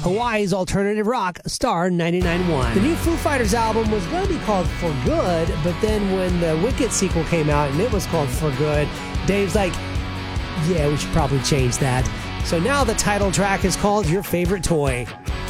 Hawaii's alternative rock, Star 99.1. The new Foo Fighters album was going to be called For Good, but then when the Wicked sequel came out and it was called For Good, Dave's like, yeah, we should probably change that. So now the title track is called Your Favorite Toy.